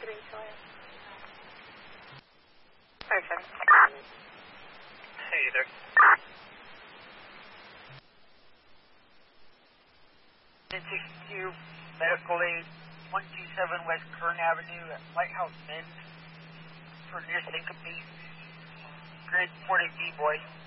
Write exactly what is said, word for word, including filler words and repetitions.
marketing science. Okay. Hey there. ten sixty-two Medical Aid, one two seven West Kern Avenue at Lighthouse Bend for near syncope. Grid forty B, boy.